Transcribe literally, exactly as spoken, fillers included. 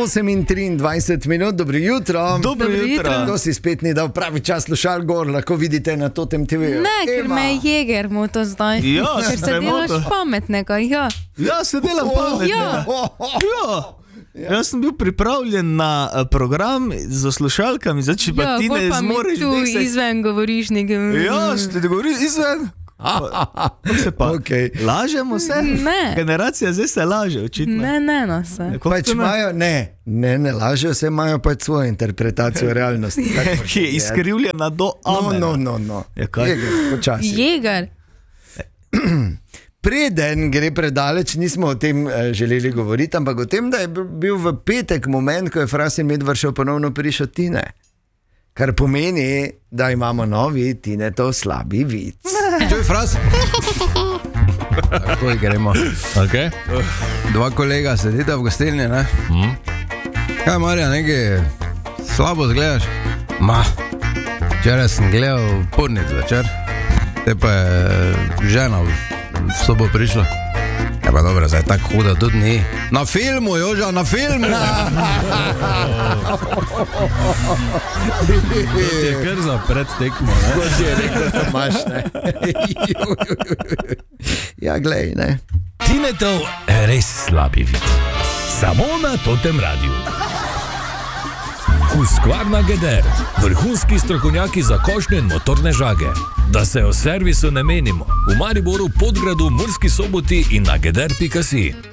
osem in triindvajset minut, dobro jutro. Dobro jutro. Kdo si spet ni dal pravi čas slušal gor, lahko vidite na Totem te ve. Ne, ker me je Jeger moto zdaj. Ja, ker se delaš pametnega, ja. Ja, se delam pametnega. Ja. Jaz sem bil pripravljen na program za slušalkami, zdaj če pa ja, ti ne zmoreš. Ja, tu se... izven govoriš nekaj. Ja, ste da govoriš izven. Se pa, okay. Lažemo se? Ne. Generacija zdaj se laže, očitno. Ne, ne, no se. Pač imajo, ne, ne, ne lažejo se, imajo pač svojo interpretacijo realnosti. Ki je izkrivljena do amena. No, no, no, no. Jeger, počasi. Jeger. Preden gre predaleč, nismo o tem želeli govoriti, ampak o tem, da je bil v petek moment, ko je Frasin Medvržel ponovno prišel Tine. Kar pomeni, da imamo novi Tinetov slabi vic. To je Fras. Takoj gremo. Okay. Dva kolega sedita v gostilni, ne? Mm. Kaj, Marja, nekaj slabo zgledaš? Ma, včeraj sem gledal Pornic večer, te pa je žena v sobo prišla. Ja pa dobro, zdaj tako huda tudi ni. Na filmu, Joža, na filmu! To je kar za pred tekmo, ne? Kot je rekel Tomaš, ne? Ja, glej, ne? Tinetov res slabi vid. Samo na Totem radiju. Husqvarna Geder, vrhunski strokovnjaki za košnje in motorne žage. Da se o servisu ne menimo. V Mariboru, Podgradu, Murski Soboti in na geder pika si.